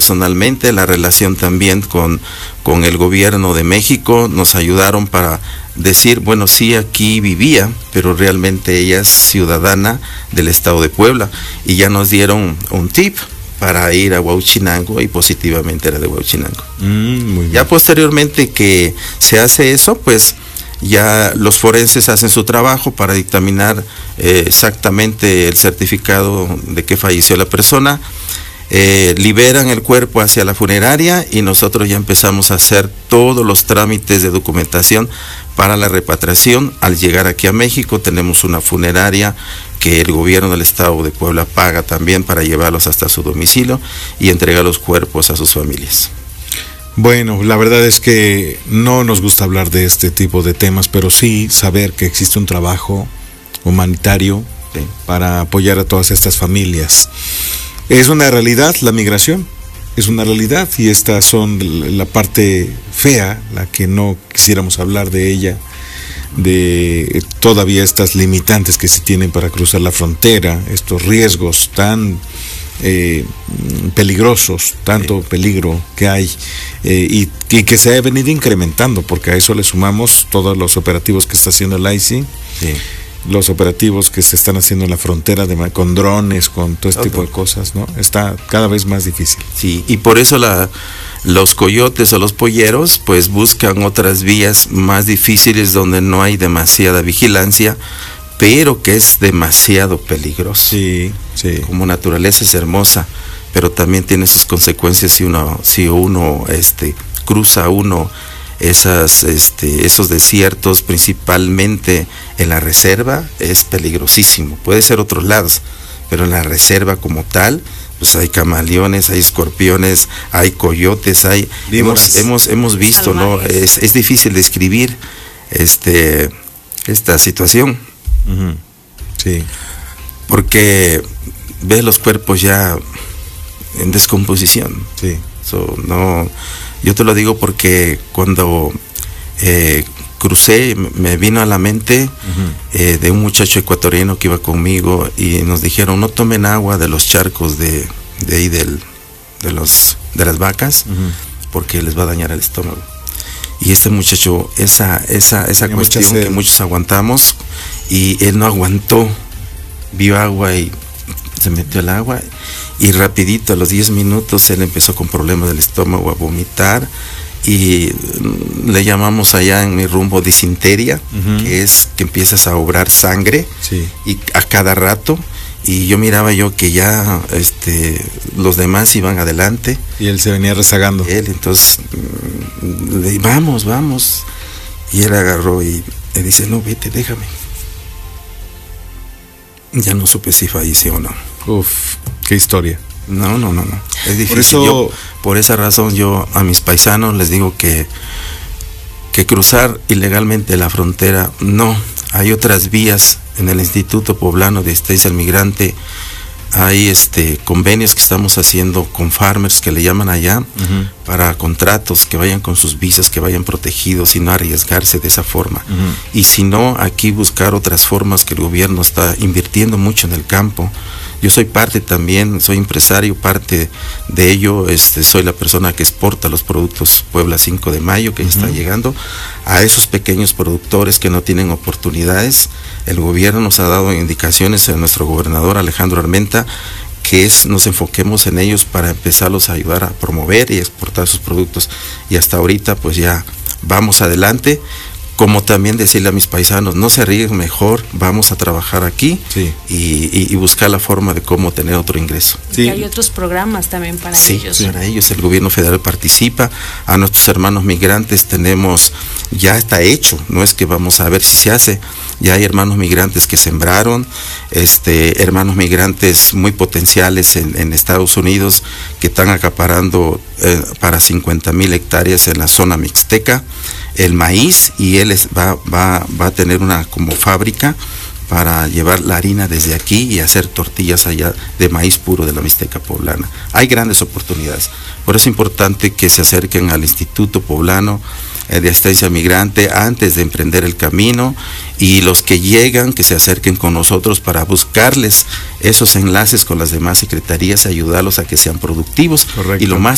personalmente, la relación también con el gobierno de México, nos ayudaron para decir, bueno, sí, aquí vivía, pero realmente ella es ciudadana del estado de Puebla, y ya nos dieron un tip para ir a Huauchinango, y positivamente era de Huauchinango. Muy bien. Ya posteriormente que se hace eso, pues ya los forenses hacen su trabajo para dictaminar exactamente el certificado de que falleció la persona, liberan el cuerpo hacia la funeraria, y nosotros ya empezamos a hacer todos los trámites de documentación para la repatriación. Al llegar aquí a México tenemos una funeraria que el gobierno del estado de Puebla paga también para llevarlos hasta su domicilio y entregar los cuerpos a sus familias. Bueno, la verdad es que no nos gusta hablar de este tipo de temas, pero sí saber que existe un trabajo humanitario, sí, para apoyar a todas estas familias. Es una realidad la migración, es una realidad, y estas son la parte fea, la que no quisiéramos hablar de ella, de todavía estas limitantes que se tienen para cruzar la frontera, estos riesgos tan peligrosos, tanto peligro que hay, y que se ha venido incrementando, porque a eso le sumamos todos los operativos que está haciendo el ICI, sí, los operativos que se están haciendo en la frontera con drones, con todo este tipo de cosas, ¿no? Está cada vez más difícil. Sí, y por eso los coyotes o los polleros pues buscan otras vías más difíciles donde no hay demasiada vigilancia, pero que es demasiado peligroso. Sí, sí. Como naturaleza es hermosa, pero también tiene sus consecuencias si uno cruza esos desiertos, principalmente en la reserva, es peligrosísimo. Puede ser otros lados, pero en la reserva como tal, pues hay camaleones, hay escorpiones, hay coyotes, hemos visto, ¿no? Es difícil describir esta situación. Uh-huh. Sí. Porque ves los cuerpos ya en descomposición. Sí. Yo te lo digo porque cuando crucé, me vino a la mente, uh-huh, de un muchacho ecuatoriano que iba conmigo, y nos dijeron, no tomen agua de los charcos de ahí de las vacas, uh-huh, porque les va a dañar el estómago. Y este muchacho, esa cuestión que muchos aguantamos, y él no aguantó, vio agua y se metió al agua, y rapidito a los 10 minutos él empezó con problemas del estómago, a vomitar, y le llamamos allá en mi rumbo disentería, uh-huh, que es que empiezas a obrar sangre, sí, y a cada rato, y yo miraba que ya los demás iban adelante y él se venía rezagando. Entonces le dije, vamos, y él agarró y le dice, no, vete, déjame. Ya no supe si falleció o no. Uf, qué historia. No. Es difícil. Por esa razón yo a mis paisanos les digo que cruzar ilegalmente la frontera, no. Hay otras vías. En el Instituto Poblano de Asistencia al Migrante hay convenios que estamos haciendo con farmers, que le llaman allá, uh-huh, para contratos, que vayan con sus visas, que vayan protegidos y no arriesgarse de esa forma. Uh-huh. Y si no, aquí buscar otras formas, que el gobierno está invirtiendo mucho en el campo. Yo soy parte también, soy empresario, parte de ello, soy la persona que exporta los productos Puebla 5 de Mayo, que ya está llegando a esos pequeños productores que no tienen oportunidades. El gobierno nos ha dado indicaciones a nuestro gobernador Alejandro Armenta, que nos enfoquemos en ellos para empezarlos a ayudar a promover y exportar sus productos. Y hasta ahorita pues ya vamos adelante. Como también decirle a mis paisanos, no se arriesguen, mejor vamos a trabajar aquí, sí, y buscar la forma de cómo tener otro ingreso. Sí. Y hay otros programas también para ellos. Sí, para ellos el gobierno federal participa. A nuestros hermanos migrantes tenemos, ya está hecho, no es que vamos a ver si se hace, ya hay hermanos migrantes que sembraron, hermanos migrantes muy potenciales en Estados Unidos que están acaparando para 50,000 hectáreas en la zona mixteca el maíz, y él va a tener una como fábrica para llevar la harina desde aquí y hacer tortillas allá de maíz puro de la Mixteca poblana. Hay grandes oportunidades, por eso es importante que se acerquen al Instituto Poblano de Asistencia Migrante antes de emprender el camino, y los que llegan que se acerquen con nosotros para buscarles esos enlaces con las demás secretarías y ayudarlos a que sean productivos. Correcto. Y lo más